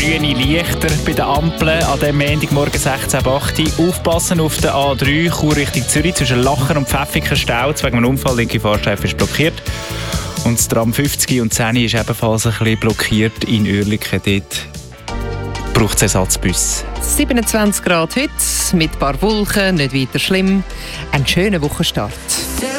grüne Lichter bei den Ampeln an diesem Montagmorgen 16.08 Uhr. Aufpassen auf der A3 Chur Richtung Zürich zwischen Lachen und Pfäffiken Stau. Wegen einem Unfall, linke Fahrstreife ist blockiert. Und das Tram 50 und 10 ist ebenfalls ein bisschen blockiert in Oerlikon. Dort braucht es Ersatzbus. 27 Grad heute, mit ein paar Wolken, nicht weiter schlimm. Einen schönen Wochenstart.